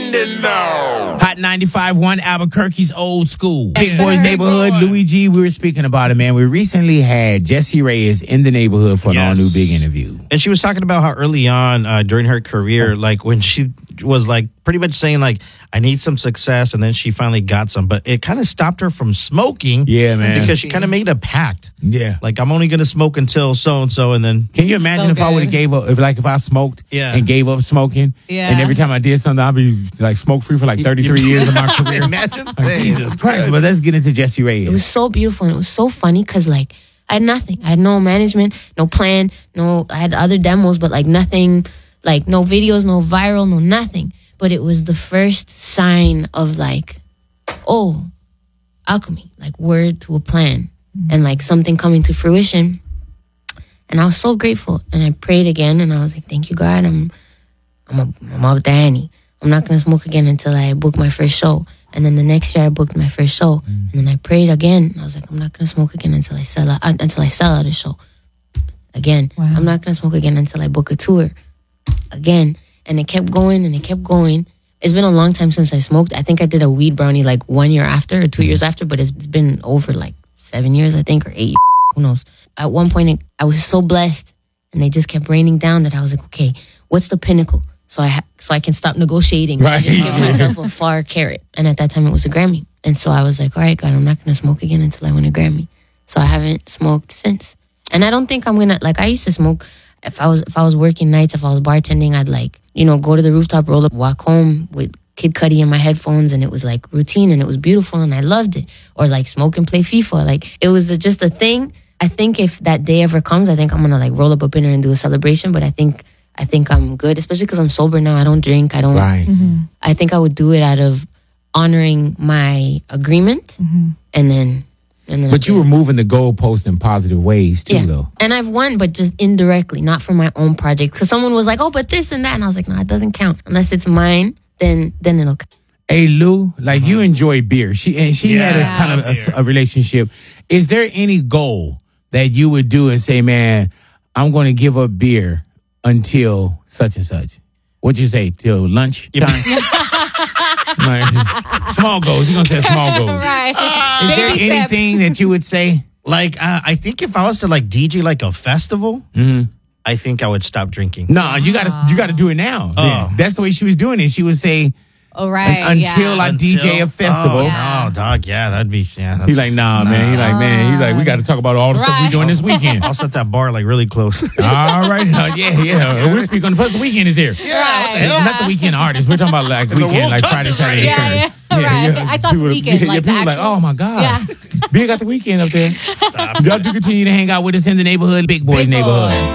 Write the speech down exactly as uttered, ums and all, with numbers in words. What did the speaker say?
in the know. Hot ninety-five point one Albuquerque's old school. Big Boys Neighborhood, Louis G. We were speaking about it, man. We recently had Jessie Reyez in the neighborhood for an Yes. all-new big interview. And she was talking about how early on uh, during her career, like when she was like pretty much saying like, I need some success. And then she finally got some. But it kind of stopped her from smoking. Yeah, man. Because she kind of made a pact. Yeah. Like, I'm only going to smoke until so-and-so. And then... Can you imagine So if I good. would have gave up, if like if I smoked Yeah. and gave up smoking, Yeah. and every time I did something, I'd be like smoke-free for like thirty-three years of my career. Imagine. Like, Jesus Christ. But let's get into Jessie Reyez. It was so beautiful and it was so funny because like I had nothing. I had no management, no plan, no. I had other demos, but like nothing, like no videos, no viral, no nothing. But it was the first sign of like, oh, alchemy, like word to a plan, and like something coming to fruition. And I was so grateful, and I prayed again, and I was like, "Thank you, God. I'm, I'm, a, I'm up Danny. I'm not gonna smoke again until I book my first show." And then the next year, I booked my first show, and then I prayed again. I was like, "I'm not gonna smoke again until I sell out, until I sell out a show." Again, Wow. I'm not gonna smoke again until I book a tour. Again, and it kept going, and it kept going. It's been a long time since I smoked. I think I did a weed brownie like one year after or two years after, but it's been over like seven years, I think, or eight years. Who knows? At one point, it, I was so blessed, and they just kept raining down that I was like, okay, what's the pinnacle? So I ha- so I can stop negotiating Right. and just give myself a far carrot. And at that time, it was a Grammy. And so I was like, all right, God, I'm not going to smoke again until I win a Grammy. So I haven't smoked since. And I don't think I'm going to, like, I used to smoke. If I was if I was working nights, if I was bartending, I'd like, you know, go to the rooftop, roll up, walk home with Kid Cudi in my headphones, and it was like routine, and it was beautiful, and I loved it. Or like smoke and play FIFA. Like it was just a thing. I think if that day ever comes, I think I'm gonna like roll up a dinner and do a celebration. But I think I think I'm good, especially because I'm sober now. I don't drink. I don't. Right. I think I would do it out of honoring my agreement, and then and then. But you were moving the goalpost in positive ways too, yeah, though. and I've won, but just indirectly, not for my own project. Because someone was like, "Oh, but this and that," and I was like, "No, it doesn't count unless it's mine. Then then it'll." count. Hey Lou, like you enjoy beer. She and she had Yeah. a kind of a, a relationship. Is there any goal that you would do and say, man, I'm going to give up beer until such and such? What'd you say? Till lunch time? Like, small goals. You're going to say small goals. Right. Is there Baby steps. anything that you would say? Like, uh, I think if I was to like D J like a festival, I think I would stop drinking. No, you got to you got to do it now. Oh. Yeah. That's the way she was doing it. She would say, Oh, right. Un- until yeah. I D J a festival. Oh, Yeah. no, dog. Yeah, that'd be. Yeah, that's, He's like, nah, man. He's like, man. He's like, we got to talk about all the stuff we're Right. doing this weekend. I'll set that bar like really close. All right. Uh, yeah, yeah. We're speaking on the plus the weekend is here. Right, Uh, Not the weekend artist. We're talking about like weekend, World like Cup Friday, is Saturday, ready. Yeah, Sunday. yeah. Right. I thought the People- weekend, yeah, like the people like, actual- oh my God. Yeah. Big got the weekend up there. Y'all do continue to hang out with us in the neighborhood, Big Boys Big neighborhood. Boy.